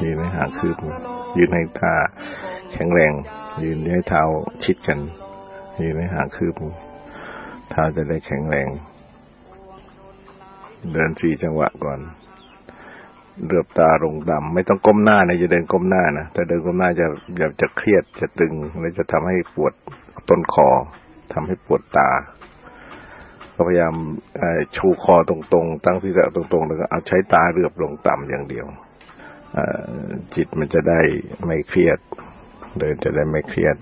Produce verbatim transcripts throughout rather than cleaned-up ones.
ยืนให้หางคืบยืนให้ท่าแข็งแรงยืนให้เท้าชิดกันยืนให้หางคืบเท้าจะได้แข็งแรงเดินสี่จังหวะก่อนเหลือบตาลงต่ำไม่ต้องก้มหน้านะจะเดินก้มหน้านะแต่เดินก้มหน้าจะแบบจะเครียดจะตึงและจะทำให้ปวดต้นคอทำให้ปวดตาก็พยายามชูคอตรงๆตั้งศีรษะตรงๆแล้วก็เอาใช้ตาเหลือบลงต่ำอย่างเดียวจิตมันจะได้ไม่เครียดเดินจะได้ไม่เครียด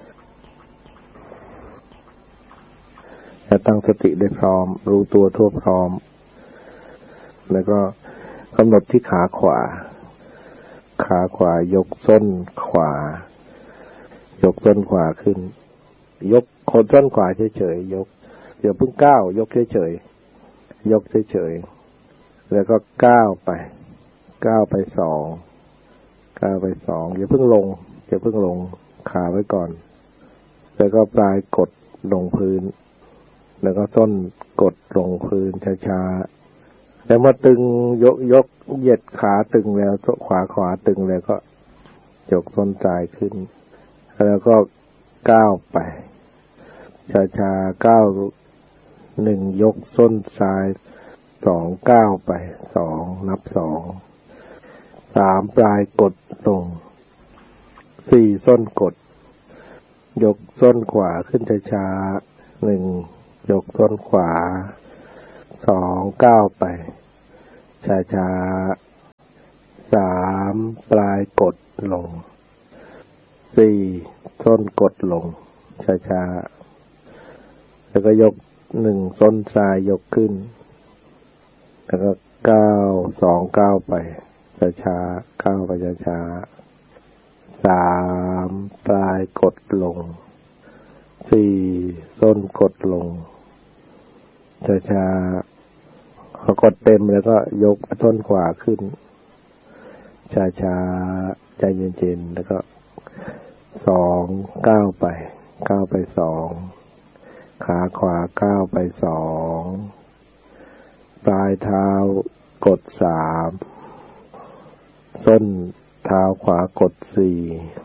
จะตั้งสติได้พร้อมรู้ตัวทั่วพร้อมแล้วก็กำหนดที่ขาขวาขาขวายกส้นขวายกส้นขวาขึ้นยกโคนส้นขวาเฉยๆยกเดี๋ยวเพิ่งก้าวยกเฉยๆยกเฉยๆแล้วก็ก้าวไปก้าวไปสองก้าวไปสองอย่าเพิ่งลงอย่าเพิ่งลงขาไว้ก่อนแล้วก็ปลายกดลงพื้นแล้วก็ส้นกดลงพื้นช้าๆแล้วเมื่อตึงยกยกเหยียดขาตึงแล้วขวาขวาตึงแล้วก็ยกส้นซ้ายขึ้นแล้วก็ก้าวไปช้าๆก้าวหนึ่งยกส้นซ้ายสองก้าวไปสองนับสองสามปลายกดลงสี่ส้นกดยกส้นขวาขึ้นช้าๆหนึ่งยกส้นขวาสองก้าวไปช้าๆสามปลายกดลงสี่ส้นกดลงช้าๆแล้วก็ยกหนึ่งส้นซ้ายยกขึ้นแล้วก็ก้าวสองก้าวไปช้าๆก้าวไปช้าๆสามปลายกดลงสี่ส้นกดลงช้าๆพอกดเต็มแล้วก็ยกส้นขวาขึ้นช้าๆใจเย็นๆแล้วก็สองก้าวไปก้าวไปสองขาขวาก้าวไปสองปลายเท้ากดสามส้นเท้าขวากดสี่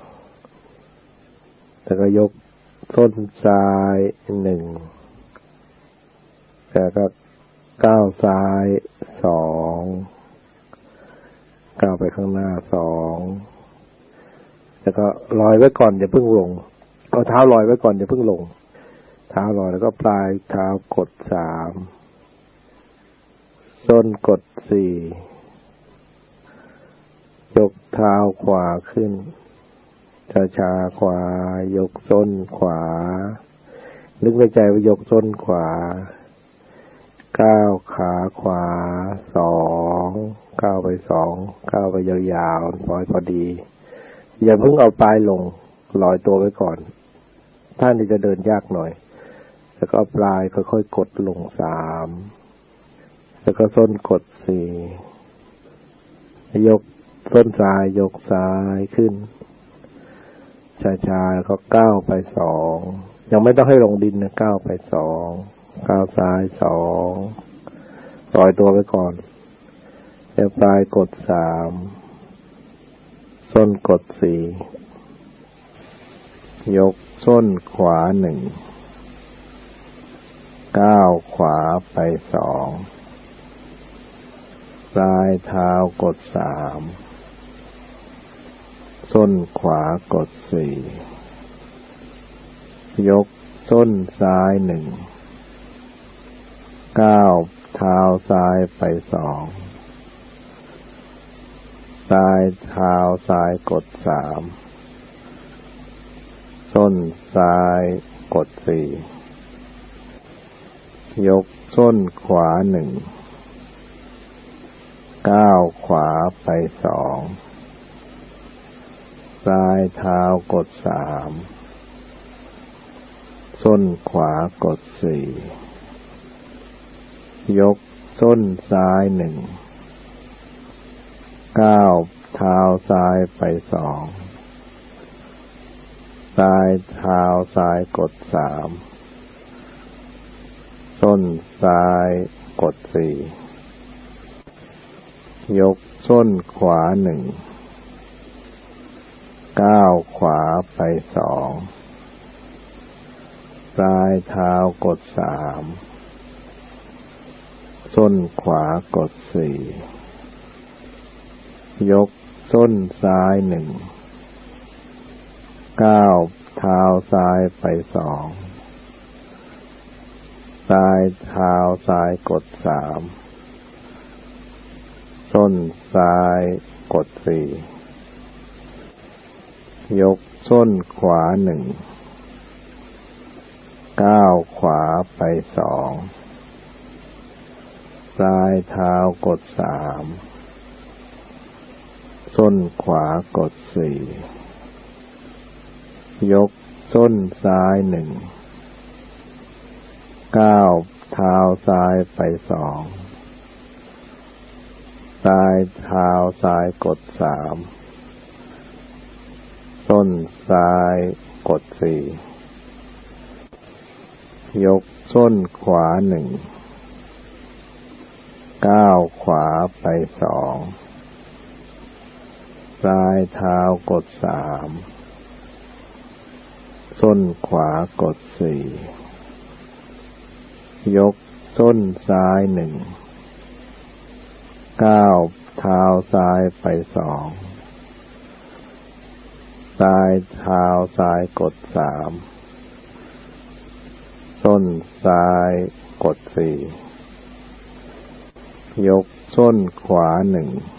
แล้วก็ยกส้นซ้ายหนึ่งแล้วก็ก้าวซ้ายสองก้าวไปข้างหน้าสองแล้วก็ลอยไว้ก่อนอย่าเพิ่งลงเอาเท้าลอยไว้ก่อนอย่าเพิ่งลงเท้าลอยแล้วก็ปลายเท้ากดสามส้นกดสี่ยกเท้าขวาขึ้นช้าๆขวายกส้นขวานึกในใจว่ายกส้นขวาก้าวขาขวาสองก้าวไปสองก้าวไปยาวๆพอพอดีอย่าเพิ่งเอาปลายลงลอยตัวไว้ก่อนท่านที่จะเดินยากหน่อยแล้วก็เอาปลายค่อยๆกดลงสามแล้วก็ส้นกดสี่ยกส้นซ้ายยกซ้ายขึ้นช้าๆแล้วก็ก้าวไปสองยังไม่ต้องให้ลงดินนะก้าวไปสองก้าวซ้ายสองลอยตัวไว้ก่อนแล้วปลายกดสามส้นกดสี่ยกส้นขวาหนึ่งก้าวขวาไปสองปลายเท้ากดสามส้นขวากดสี่ยกส้นซ้ายหนึ่งก้าวเท้าซ้ายไปสองปลายเท้าซ้ายกดสามส้นซ้ายกดสี่ยกส้นขวาหนึ่งก้าวขวาไปสองปลายเท้ากดสามส้นขวากดสี่ยกส้นซ้ายหนึ่งก้าวเท้าซ้ายไปสองปลายเท้าซ้ายกดสามส้นซ้ายกดสี่ยกส้นขวาหนึ่งก้าวขวาไปสองปลายเท้ากดสามส้นขวากดสี่ยกส้นซ้ายหนึ่งก้าวเท้าซ้ายไปสองปลายเท้าซ้ายกดสามส้นซ้ายกดสี่ยกส้นขวาหนึ่งก้าวขวาไปสองปลายเท้ากดสามส้นขวากดสี่ยกส้นซ้ายหนึ่งก้าวเท้าซ้ายไปสองปลายเท้าซ้ายกดสามส้นซ้ายกดสี่ยกส้นขวาหนึ่งก้าวขวาไปสองปลายเท้ากดสามส้นขวากดสี่ยกส้นซ้ายหนึ่งก้าวเท้าซ้ายไปสองปลายเท้าซ้ายกดสามส้นซ้ายกดสี่ยกส้นขวาหนึ่ง